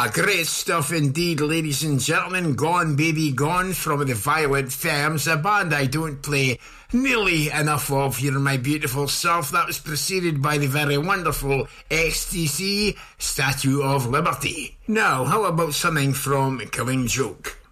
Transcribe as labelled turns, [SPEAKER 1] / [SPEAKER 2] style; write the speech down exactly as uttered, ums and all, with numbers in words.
[SPEAKER 1] Ah, great stuff indeed, ladies and gentlemen. Gone Baby Gone from the Violent Femmes, a band I don't play nearly enough of here in my beautiful self. That was preceded by the very wonderful X T C, Statue of Liberty. Now, how about something from Killing Joke?